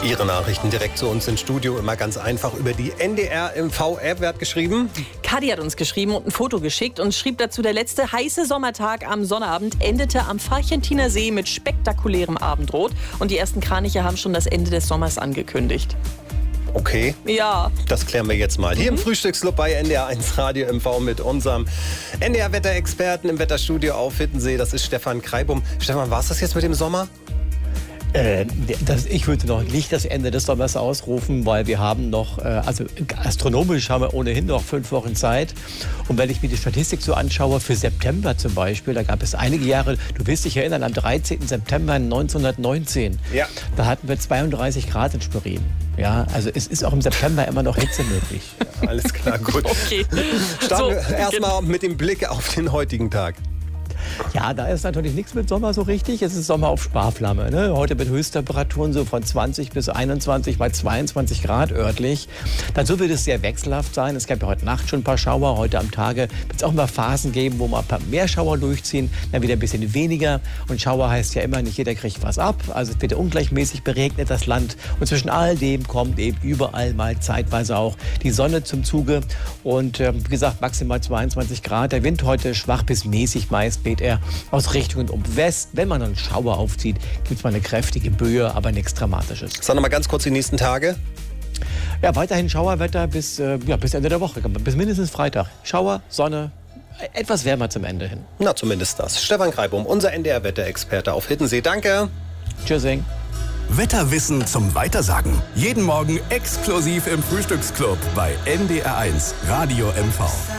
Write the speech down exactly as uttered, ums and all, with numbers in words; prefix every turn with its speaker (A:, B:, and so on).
A: Ihre Nachrichten direkt zu uns ins Studio, immer ganz einfach über die N D R M V-App. Wer hat geschrieben?
B: Kadi hat uns geschrieben und ein Foto geschickt und schrieb dazu, der letzte heiße Sommertag am Sonnabend endete am Farchentiner See mit spektakulärem Abendrot. Und die ersten Kraniche haben schon das Ende des Sommers angekündigt.
A: Okay.
B: Ja.
A: Das klären wir jetzt mal. Hier mhm. im Frühstücksclub bei N D R eins Radio M V mit unserem N D R-Wetterexperten im Wetterstudio auf Hiddensee. Das ist Stefan Kreibum. Stefan, war es das jetzt mit dem Sommer?
C: Äh, das, ich würde noch nicht das Ende des Sommers ausrufen, weil wir haben noch, äh, also astronomisch haben wir ohnehin noch fünf Wochen Zeit. Und wenn ich mir die Statistik so anschaue, für September zum Beispiel, da gab es einige Jahre, du wirst dich erinnern, am dreizehnten September neunzehnhundertneunzehn, ja. Da hatten wir zweiunddreißig Grad in Schwerin. Ja, also es ist auch im September immer noch Hitze möglich.
A: Ja, alles klar, gut.
B: Okay.
A: Starten
B: So,
A: wir erstmal mit dem Blick auf den heutigen Tag.
C: Ja, da ist natürlich nichts mit Sommer so richtig. Es ist Sommer auf Sparflamme. Ne? Heute mit Höchsttemperaturen so von zwanzig bis einundzwanzig, bei zweiundzwanzig Grad örtlich. Dazu wird es sehr wechselhaft sein. Es gab ja heute Nacht schon ein paar Schauer. Heute am Tage wird es auch mal Phasen geben, wo mal ein paar mehr Schauer durchziehen, dann wieder ein bisschen weniger. Und Schauer heißt ja immer, nicht jeder kriegt was ab. Also es wird ja ungleichmäßig beregnet, das Land. Und zwischen all dem kommt eben überall mal zeitweise auch die Sonne zum Zuge. Und äh, wie gesagt, maximal zweiundzwanzig Grad. Der Wind heute schwach bis mäßig meist weht er aus Richtung um West. Wenn man einen Schauer aufzieht, gibt es mal eine kräftige Böe, aber nichts Dramatisches.
A: Sag noch mal ganz kurz die nächsten Tage.
C: Ja, weiterhin Schauerwetter bis, äh, ja, bis Ende der Woche, bis mindestens Freitag. Schauer, Sonne, etwas wärmer zum Ende hin.
A: Na, zumindest das. Stefan Kreibum, unser N D R-Wetterexperte auf Hiddensee. Danke.
C: Tschüssing.
D: Wetterwissen zum Weitersagen. Jeden Morgen exklusiv im Frühstücksclub bei N D R eins Radio M V.